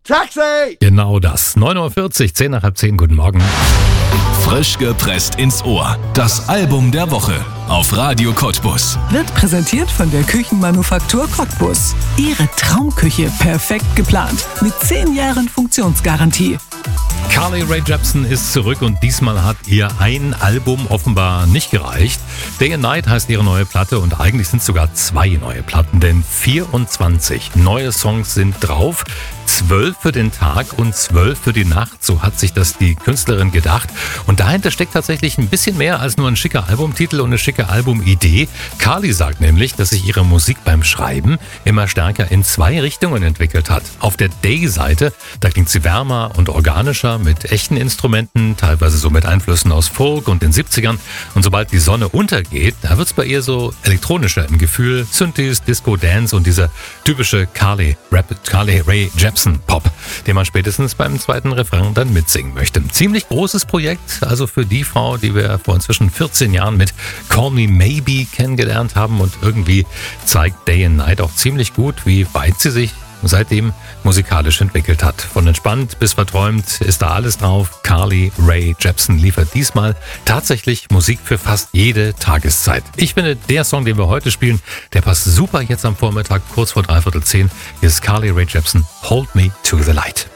Taxi! Genau das. 9.40 Uhr, 10 nach halb 10, guten Morgen. Frisch gepresst ins Ohr. Das Album der Woche auf Radio Cottbus. Wird präsentiert von der Küchenmanufaktur Cottbus. Ihre Traumküche perfekt geplant. Mit 10 Jahren Funktionsgarantie. Carly Rae Jepsen ist zurück und diesmal hat ihr ein Album offenbar nicht gereicht. Day and Night heißt ihre neue Platte und eigentlich sind es sogar 2 neue Platten, denn 24 neue Songs sind drauf. 12 für den Tag und 12 für die Nacht, so hat sich das die Künstlerin gedacht. Und dahinter steckt tatsächlich ein bisschen mehr als nur ein schicker Albumtitel und eine schicke Albumidee. Carly sagt nämlich, dass sich ihre Musik beim Schreiben immer stärker in 2 Richtungen entwickelt hat. Auf der Day-Seite, da klingt sie wärmer und organischer mit echten Instrumenten, teilweise so mit Einflüssen aus Folk und den 70ern. Und sobald die Sonne untergeht, da wird's bei ihr so elektronischer im Gefühl. Synthes, Disco, Dance und dieser typische Carly Rae Jepsen Pop, den man spätestens beim zweiten Refrain dann mitsingen möchte. Ziemlich großes Projekt, also für die Frau, die wir vor inzwischen 14 Jahren mit Call Me Maybe kennengelernt haben, und irgendwie zeigt Day and Night auch ziemlich gut, wie weit sie sich seitdem musikalisch entwickelt hat. Von entspannt bis verträumt ist da alles drauf. Carly Rae Jepsen liefert diesmal tatsächlich Musik für fast jede Tageszeit. Ich finde, der Song, den wir heute spielen, der passt super jetzt am Vormittag, kurz vor 9:45. Hier ist Carly Rae Jepsen, Hold Me to the Light.